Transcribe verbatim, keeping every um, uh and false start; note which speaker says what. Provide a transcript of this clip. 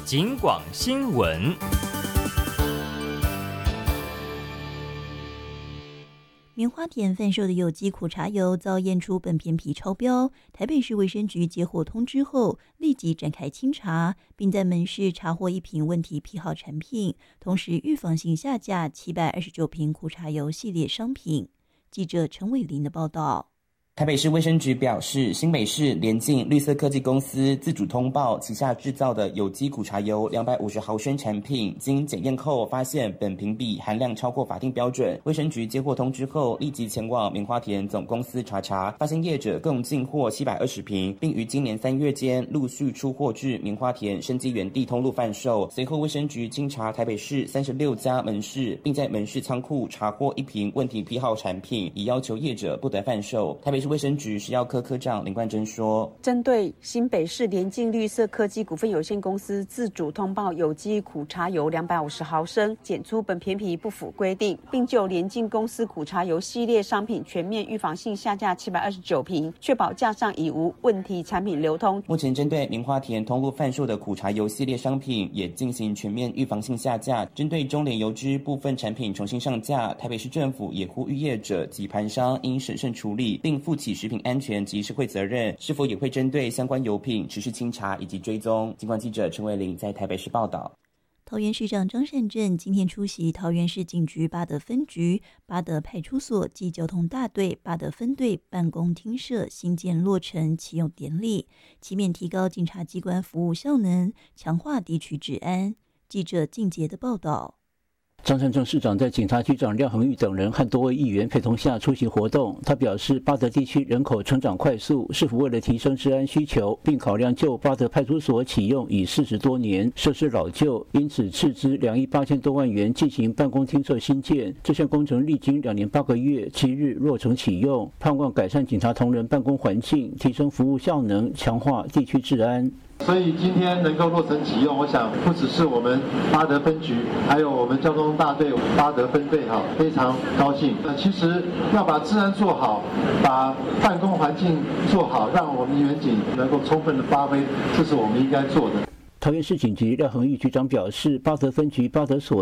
Speaker 1: 警广新闻。
Speaker 2: 棉花田贩售的有机苦茶油遭验出苯偏皮超标，台北市卫生局接获通知后，立即展开清查，并在门市查获一瓶问题批号产品，同时预防性下架七百二十九瓶苦茶油系列商品。记者陈伟林的报道。
Speaker 3: 台北市卫生局表示，新北市联进绿色科技公司自主通报旗下制造的有机苦茶油两百五十毫升产品，经检验后发现苯评比含量超过法定标准。卫生局接获通知后，立即前往棉花田总公司查查，发现业者共进货七百二十瓶，并于今年三月间陆续出货至棉花田生机园地通路贩售。随后，卫生局清查台北市三十六家门市，并在门市仓库查获一瓶问题批号产品，已要求业者不得贩售。台北市卫生局食药科科长林冠珍说，
Speaker 4: 针对新北市联进绿色科技股份有限公司自主通报有机苦茶油两百五十毫升检出苯偏皮不符规定，并就联进公司苦茶油系列商品全面预防性下架七百二十九瓶，确保架上已无问题产品流通。
Speaker 3: 目前针对棉花田通路贩售的苦茶油系列商品也进行全面预防性下架，针对中联油脂部分产品重新上架，台北市政府也呼吁业者及盘商应审慎处理，并负起食品安全及社会责任，是否也会针对相关油品持续清查以及追踪。警广记者陈伟玲在台北市报道。
Speaker 2: 桃园市长张善政今天出席桃园市警局八德分局、八德派出所及交通大队八德分队办公厅舍新建落成启用典礼，期勉提高警察机关服务效能，强化地区治安。记者靳杰的报道。
Speaker 5: 张善政市长在警察局长廖恒玉等人和多位议员陪同下出席活动。他表示，八德地区人口成长快速，是否为了提升治安需求，并考量旧八德派出所启用已四十多年，设施老旧，因此斥资两亿八千多万元进行办公厅舍新建。这项工程历经两年八个月，七日落成启用，盼望改善警察同仁办公环境，提升服务效能，强化地区治安。
Speaker 6: 所以今天能够落成启用，我想不只是我们八德分局，还有我们交通大队八德分队哈，非常高兴。呃，其实要把治安做好，把办公环境做好，让我们员警能够充分的发挥，这是我们应该做的。
Speaker 5: 桃园市警局廖恒玉局长表示，八德分局八德所